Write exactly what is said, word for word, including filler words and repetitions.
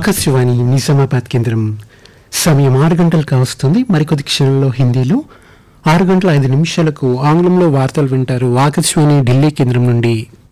ఆకాశవాణి నిజామాబాద్ కేంద్రం. సమయం ఆరు గంటలు కావస్తుంది. మరికొద్ది క్షణంలో హిందీలో, ఆరు గంటల ఐదు నిమిషాలకు ఆంగ్లంలో వార్తలు వింటారు. ఆకాశవాణి ఢిల్లీ కేంద్రం నుండి.